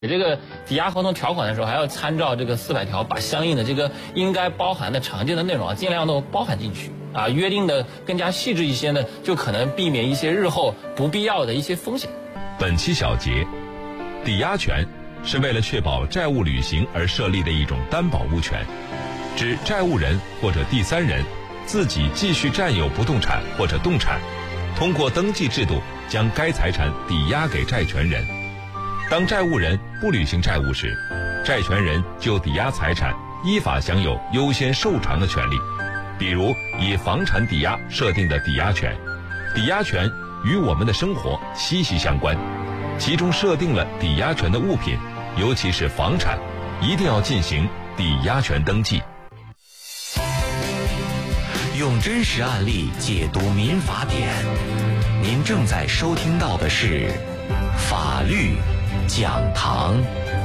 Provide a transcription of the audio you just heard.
这个抵押合同条款的时候，还要参照这个400条，把相应的这个应该包含的常见的内容啊，尽量都包含进去啊。约定的更加细致一些呢，就可能避免一些日后不必要的一些风险。 本期小结，抵押权是为了确保债务履行而设立的一种担保物权，指债务人或者第三人自己继续占有不动产或者动产，通过登记制度将该财产抵押给债权人。当债务人不履行债务时，债权人就抵押财产依法享有优先受偿的权利。比如以房产抵押设定的抵押权，抵押权与我们的生活息息相关，其中设定了抵押权的物品，尤其是房产，一定要进行抵押权登记。 用真实案例解读民法典，您正在收听到的是法律讲堂。